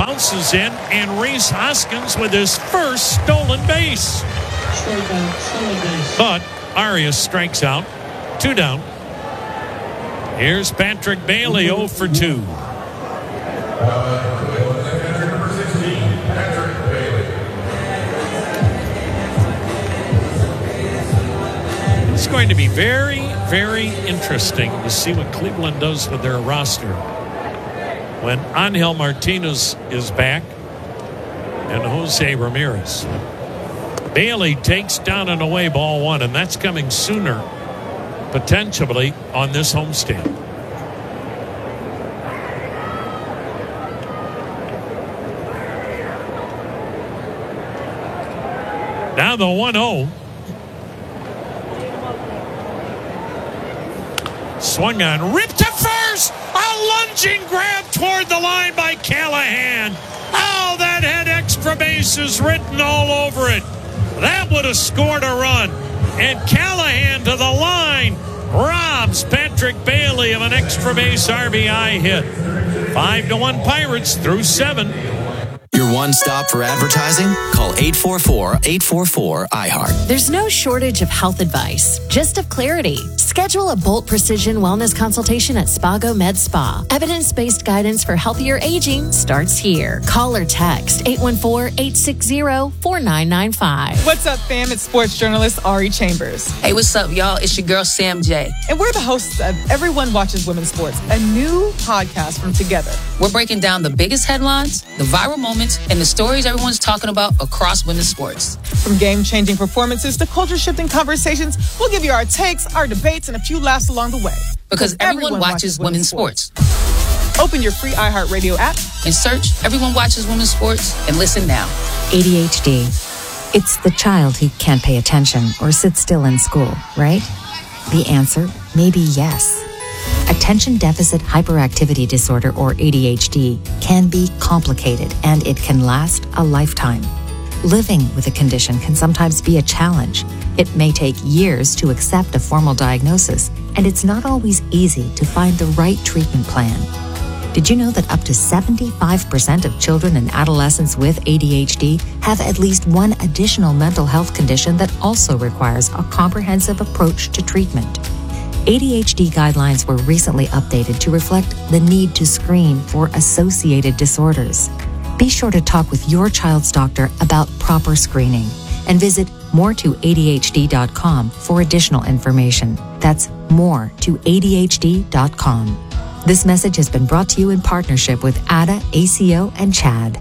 bounces in, and Rhys Hoskins with his first stolen base. But Arias strikes out. 2 down. Here's Patrick Bailey, 0 for 2. It's going to be very, very interesting to see what Cleveland does with their roster when Angel Martinez is back and Jose Ramirez. Bailey takes down an away ball 1, and that's coming sooner, potentially, on this homestand. Now the 1-0. Swung on, ripped to first. A lunging grab toward the line by Callahan. Oh, that had extra bases written all over it. That would have scored a run. And Callahan to the line robs Patrick Bailey of an extra base RBI hit. 5-1 Pirates through 7. Your one stop for advertising? Call 844-844-iHeart. There's no shortage of health advice, just of clarity. Schedule a Bolt Precision Wellness consultation at Spago Med Spa. Evidence-based guidance for healthier aging starts here. Call or text 814-860-4995. What's up, fam? It's sports journalist Ari Chambers. Hey, what's up, y'all? It's your girl, Sam J. And we're the hosts of Everyone Watches Women's Sports, a new podcast from Together. We're breaking down the biggest headlines, the viral moments, and the stories everyone's talking about across women's sports. From game-changing performances to culture-shifting conversations, we'll give you our takes, our debates, and a few laughs along the way. Because everyone watches women's sports. Open your free iHeartRadio app and search Everyone Watches Women's Sports and listen now. ADHD. It's the child who can't pay attention or sit still in school, right? The answer may be yes. Attention Deficit Hyperactivity Disorder, or ADHD, can be complicated and it can last a lifetime. Living with a condition can sometimes be a challenge. It may take years to accept a formal diagnosis, and it's not always easy to find the right treatment plan. Did you know that up to 75% of children and adolescents with ADHD have at least one additional mental health condition that also requires a comprehensive approach to treatment? ADHD guidelines were recently updated to reflect the need to screen for associated disorders. Be sure to talk with your child's doctor about proper screening and visit moretoadhd.com for additional information. That's moretoadhd.com. This message has been brought to you in partnership with ADA, ACO, and CHAD.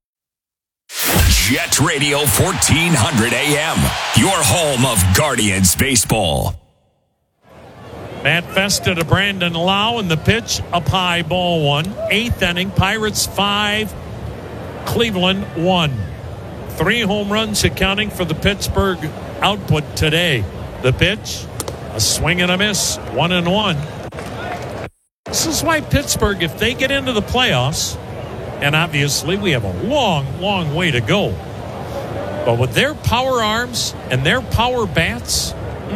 Jet Radio 1400 AM, your home of Guardians baseball. Matt Festa to Brandon Lau, and the pitch up high, ball 1. 8th inning, Pirates 5, Cleveland 1. 3 home runs accounting for the Pittsburgh output today. The pitch, a swing and a miss, 1-1. This is why Pittsburgh, if they get into the playoffs, and obviously we have a long, long way to go, but with their power arms and their power bats,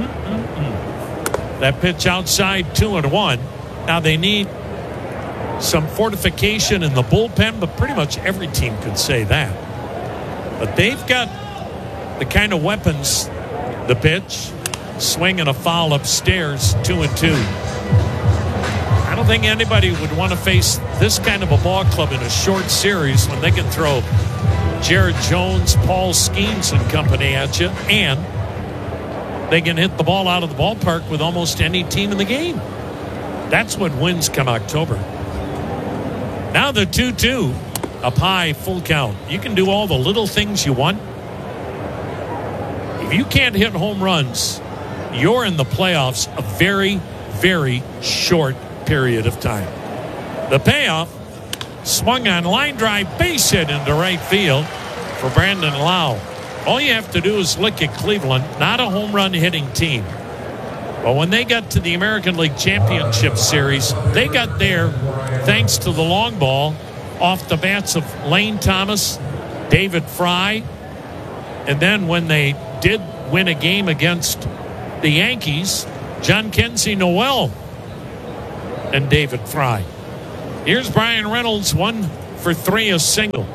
that pitch outside, 2-1. Now they need some fortification in the bullpen, but pretty much every team could say that. But they've got the kind of weapons. The pitch, swing and a foul upstairs, 2-2. I don't think anybody would want to face this kind of a ball club in a short series when they can throw Jared Jones, Paul Skeens and company at you, and they can hit the ball out of the ballpark with almost any team in the game. That's what wins come October. Now the 2-2, up high, full count. You can do all the little things you want. If you can't hit home runs, you're in the playoffs a very, very short period of time. The payoff, swung on, line drive, base hit into right field for Brandon Lau. All you have to do is look at Cleveland, not a home run hitting team. But when they got to the American League Championship Series, they got there thanks to the long ball off the bats of Lane Thomas, David Fry, and then when they did win a game against the Yankees, John Kenzie Noel and David Fry. Here's Brian Reynolds, 1 for 3, a single.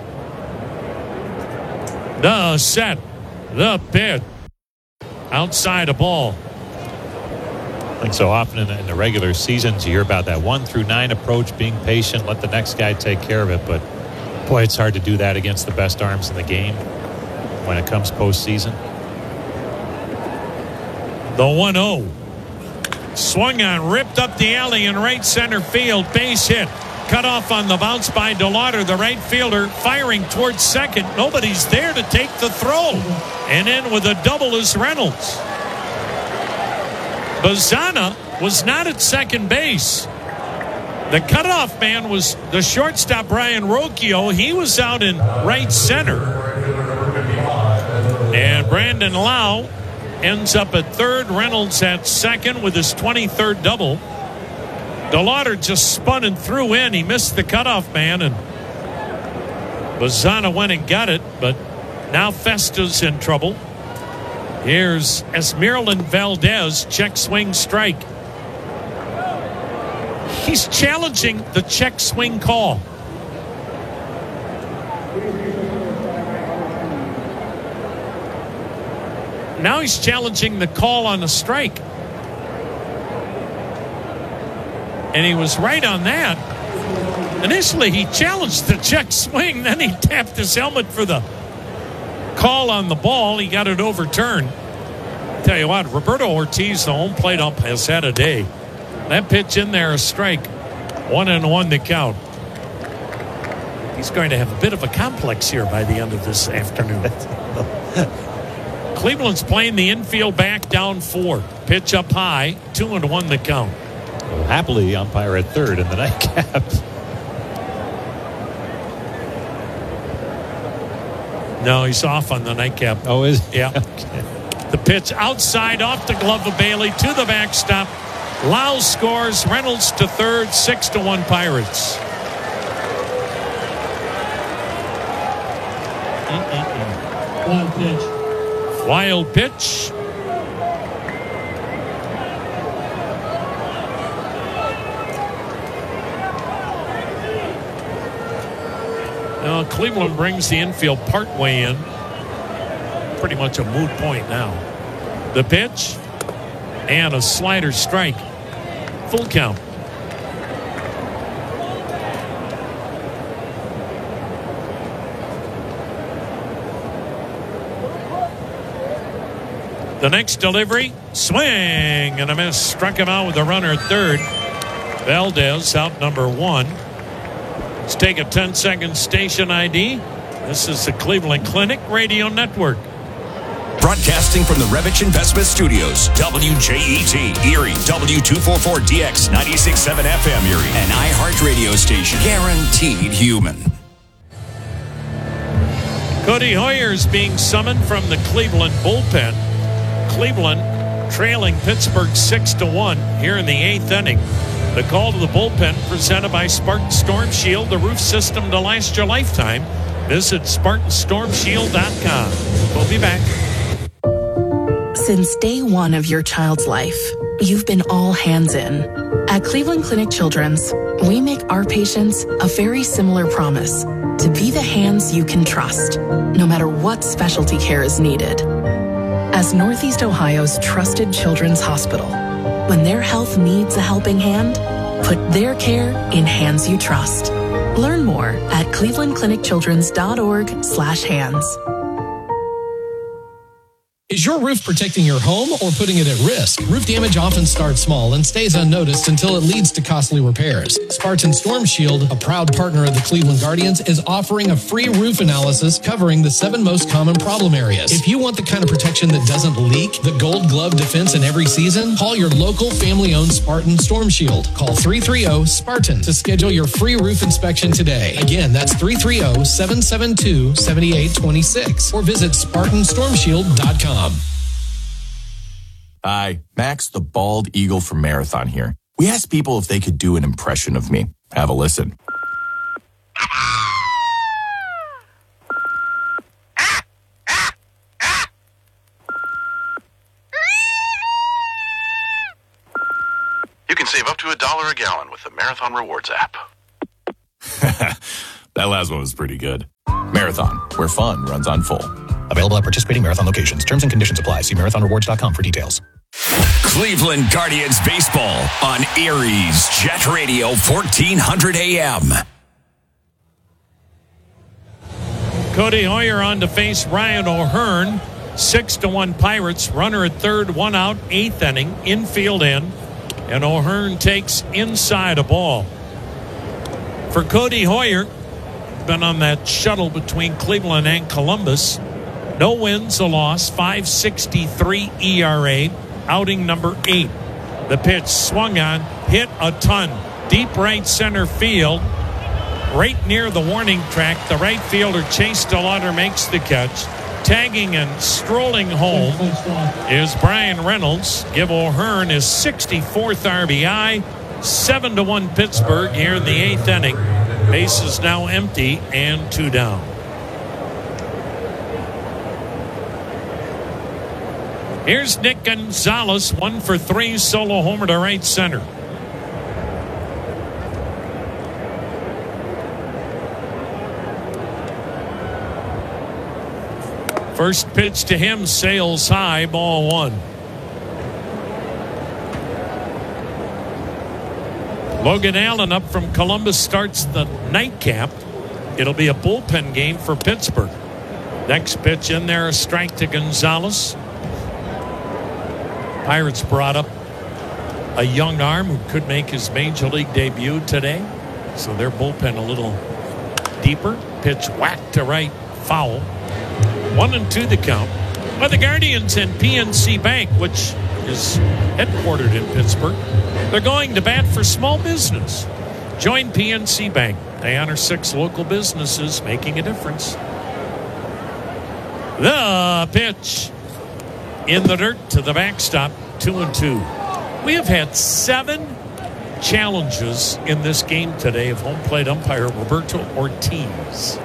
The set, the pitch, outside a ball. I think so often in the regular seasons, you hear about that 1 through 9 approach, being patient, let the next guy take care of it. But boy, it's hard to do that against the best arms in the game when it comes postseason. The 1-0. Swung on, ripped up the alley in right center field. Base hit. Cut off on the bounce by DeLauder, the right fielder, firing towards second. Nobody's there to take the throw. And in with a double is Reynolds. Bazana was not at second base. The cutoff man was the shortstop, Brian Rocchio. He was out in right center. And Brandon Lau ends up at third. Reynolds at second with his 23rd double. DeLauder just spun and threw in. He missed the cutoff man, and Bazana went and got it, but now Festa's in trouble. Here's Esmeralyn Valdez, check swing strike. He's challenging the check swing call. Now he's challenging the call on the strike. And he was right on that. Initially, he challenged the check swing. Then he tapped his helmet for the call on the ball. He got it overturned. Tell you what, Roberto Ortiz, the home plate ump, has had a day. That pitch in there, a strike. 1-1 to count. He's going to have a bit of a complex here by the end of this afternoon. Cleveland's playing the infield back, down 4. Pitch up high, 2-1 to count. Well, happily, umpire at third in the nightcap. No, he's off on the nightcap. Oh, is he? Yeah. Okay. The pitch outside off the glove of Bailey to the backstop. Lau scores. Reynolds to third. 6-1 Pirates. Wild pitch. Wild pitch. Now Cleveland brings the infield partway in. Pretty much a moot point now. The pitch and a slider strike. Full count. The next delivery, swing and a miss. Struck him out with a runner at third. Valdez out number 1. Let's take a 10-second station ID. This is the Cleveland Clinic Radio Network. Broadcasting from the Revich Investment Studios, WJET, Erie, W244DX, 96.7 FM Erie, an iHeart radio station, guaranteed human. Cody Hoyer's being summoned from the Cleveland bullpen. Cleveland trailing Pittsburgh 6-1 here in the 8th inning. The call to the bullpen presented by Spartan Storm Shield, the roof system to last your lifetime. Visit SpartanStormShield.com. We'll be back. Since day one of your child's life, you've been all hands in. At Cleveland Clinic Children's, we make our patients a very similar promise to be the hands you can trust, no matter what specialty care is needed. As Northeast Ohio's trusted children's hospital, when their health needs a helping hand, put their care in hands you trust. Learn more at clevelandclinicchildrens.org/hands. Is your roof protecting your home or putting it at risk? Roof damage often starts small and stays unnoticed until it leads to costly repairs. Spartan Storm Shield, a proud partner of the Cleveland Guardians, is offering a free roof analysis covering the 7 most common problem areas. If you want the kind of protection that doesn't leak, the Gold Glove defense in every season, call your local family-owned Spartan Storm Shield. Call 330-SPARTAN to schedule your free roof inspection today. Again, that's 330-772-7826 or visit SpartanStormShield.com. Hi, Max the Bald Eagle from Marathon here. We asked people if they could do an impression of me. Have a listen. You can save up to $1 a gallon with the Marathon Rewards app. That last one was pretty good. Marathon, where fun runs on full. Available at participating Marathon locations. Terms and conditions apply. See marathonrewards.com for details. Cleveland Guardians baseball on Erie's Jet Radio 1400 AM. Cody Hoyer on to face Ryan O'Hearn. 6-1 Pirates. Runner at third, one out, eighth inning. Infield in. And O'Hearn takes inside a ball. For Cody Hoyer, been on that shuttle between Cleveland and Columbus. No wins, a loss, 5.63 ERA. Outing number 8. The pitch swung on, hit a ton. Deep right center field. Right near the warning track, the right fielder Chase DeLauder makes the catch. Tagging and strolling home is Brian Reynolds. Give O'Hearn his 64th RBI. 7-1 Pittsburgh here in the 8th inning. Base is now empty and 2 down. Here's Nick Gonzalez, 1 for 3, solo homer to right center. First pitch to him sails high, ball 1. Logan Allen up from Columbus starts the nightcap. It'll be a bullpen game for Pittsburgh. Next pitch in there, a strike to Gonzalez. Pirates brought up a young arm who could make his major league debut today. So their bullpen a little deeper. Pitch whacked to right, foul. 1-2 the count. But the Guardians and PNC Bank, which is headquartered in Pittsburgh, they're going to bat for small business. Join PNC Bank. They honor 6 local businesses, making a difference. The pitch in the dirt to the backstop, 2-2. We have had 7 challenges in this game today of home plate umpire Roberto Ortiz.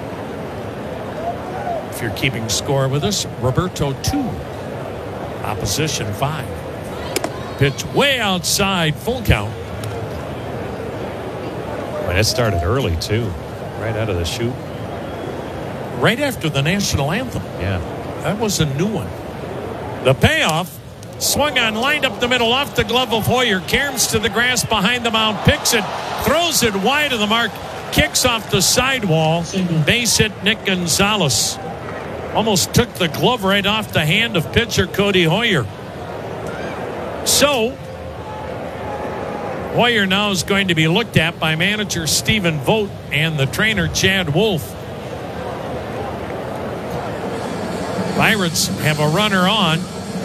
If you're keeping score with us, Roberto 2, opposition 5. Pitch way outside, full count. Well, it started early too, right out of the chute. Right after the national anthem. Yeah. That was a new one. The payoff, swung on, lined up the middle, off the glove of Hoyer. Caroms to the grass behind the mound, picks it, throws it wide of the mark, kicks off the sidewall. Base hit Nick Gonzalez. Almost took the glove right off the hand of pitcher Cody Hoyer. So, Hoyer now is going to be looked at by manager Stephen Vogt and the trainer Chad Wolf. Pirates have a runner on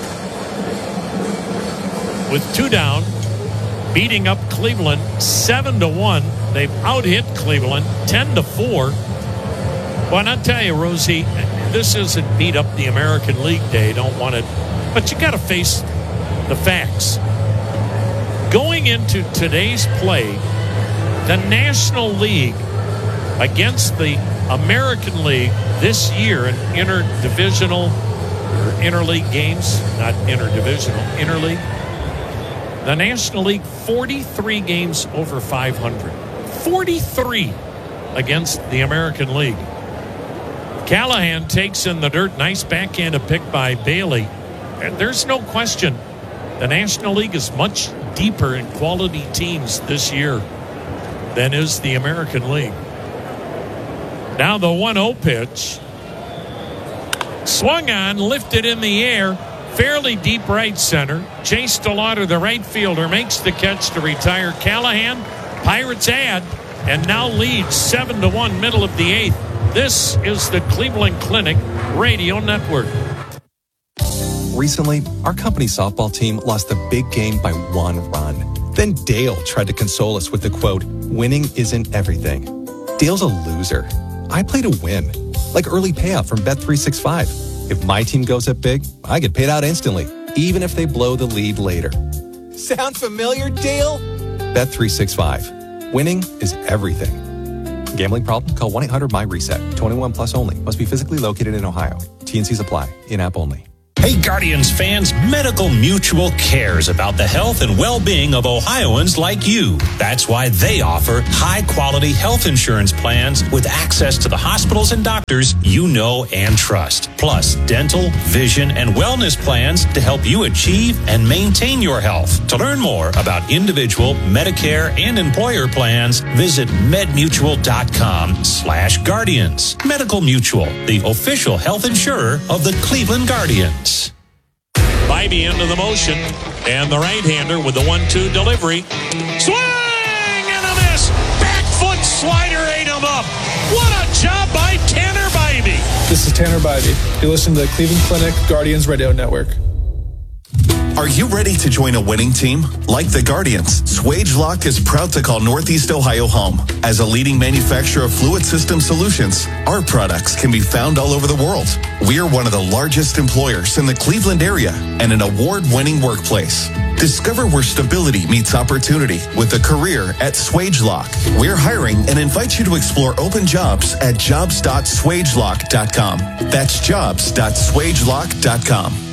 with 2 down, beating up Cleveland 7-1. They've out-hit Cleveland 10-4. Well, and I'll tell you, Rosie, this isn't beat up the American League Day. Don't want it, but you got to face the facts. Going into today's play, the National League against the American League this year in interdivisional or interleague games, not interdivisional, interleague. The National League, 43 games over 500. 43 against the American League. Callahan takes in the dirt. Nice backhand pick by Bailey. And there's no question the National League is much deeper in quality teams this year than is the American League. Now the 1-0 pitch. Swung on, lifted in the air, fairly deep right center. Chase DeLauder, the right fielder, makes the catch to retire Callahan. Pirates add and now leads 7-1, middle of the 8th. This is the Cleveland Clinic Radio Network. Recently, our company softball team lost a big game by 1 run. Then Dale tried to console us with the quote, "Winning isn't everything." Dale's a loser. I play to win, like early payout from Bet365. If my team goes up big, I get paid out instantly, even if they blow the lead later. Sound familiar, Dale? Bet365. Winning is everything. Gambling problem? Call 1-800-MY-RESET. 21 plus only. Must be physically located in Ohio. T&Cs apply. In-app only. Hey, Guardians fans, Medical Mutual cares about the health and well-being of Ohioans like you. That's why they offer high-quality health insurance plans with access to the hospitals and doctors you know and trust. Plus, dental, vision, and wellness plans to help you achieve and maintain your health. To learn more about individual, Medicare, and employer plans, visit medmutual.com/Guardians. Medical Mutual, the official health insurer of the Cleveland Guardians. Bybee into the motion, and the right-hander with the 1-2 delivery. Swing and a miss. Back foot slider ate him up. What a job by Tanner Bybee. This is Tanner Bybee. You listen to the Cleveland Clinic Guardians Radio Network. Are you ready to join a winning team? Like the Guardians, Swagelok is proud to call Northeast Ohio home. As a leading manufacturer of fluid system solutions, our products can be found all over the world. We are one of the largest employers in the Cleveland area and an award-winning workplace. Discover where stability meets opportunity with a career at Swagelok. We're hiring and invite you to explore open jobs at jobs.swagelok.com. That's jobs.swagelok.com.